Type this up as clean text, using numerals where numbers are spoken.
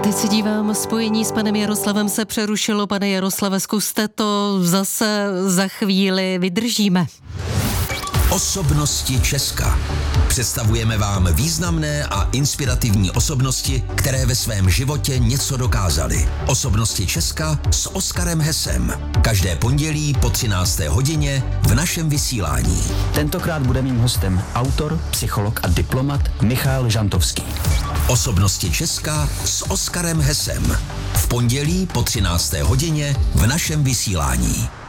Teď se dívám, spojení s panem Jaroslavem se přerušilo. Pane Jaroslave, zkuste to zase za chvíli, vydržíme. Osobnosti Česka. Představujeme vám významné a inspirativní osobnosti, které ve svém životě něco dokázaly. Osobnosti Česka s Oskarem Hesem. Každé pondělí po 13. hodině v našem vysílání. Tentokrát bude mým hostem autor, psycholog a diplomat Michal Žantovský. Osobnosti Česka s Oskarem Hesem. V pondělí po 13. hodině v našem vysílání.